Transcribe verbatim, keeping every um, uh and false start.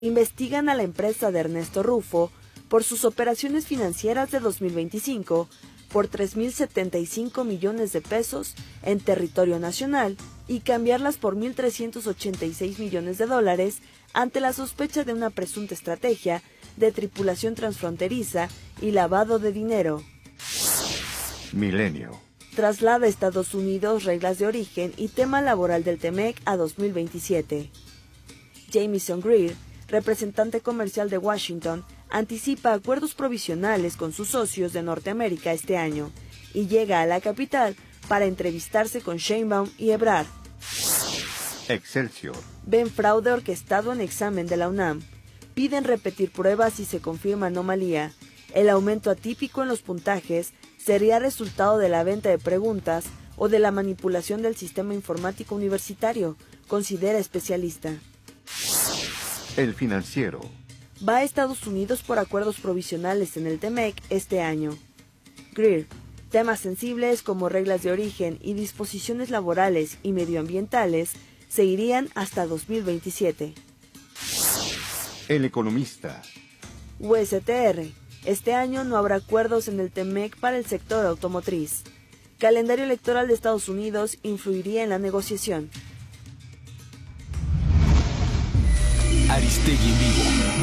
Investigan a la empresa de Ernesto Rufo por sus operaciones financieras de dos mil veinticinco por tres mil setenta y cinco millones de pesos en territorio nacional y cambiarlas por mil trescientos ochenta y seis millones de dólares ante la sospecha de una presunta estrategia de tripulación transfronteriza y lavado de dinero. Milenio. Traslada a Estados Unidos reglas de origen y tema laboral del T-MEC a dos mil veintisiete. Jamieson Greer, representante comercial de Washington, anticipa acuerdos provisionales con sus socios de Norteamérica este año y llega a la capital para entrevistarse con Sheinbaum y Ebrard. Excelsior. Ven fraude orquestado en examen de la UNAM. Piden repetir pruebas si se confirma anomalía. El aumento atípico en los puntajes sería resultado de la venta de preguntas o de la manipulación del sistema informático universitario, considera especialista. El Financiero. Va a Estados Unidos por acuerdos provisionales en el T-MEC este año. Greer. Temas sensibles como reglas de origen y disposiciones laborales y medioambientales seguirían hasta dos mil veintisiete. El Economista. U S T R. Este año no habrá acuerdos en el T-MEC para el sector automotriz. Calendario electoral de Estados Unidos influiría en la negociación. Aristegui en vivo.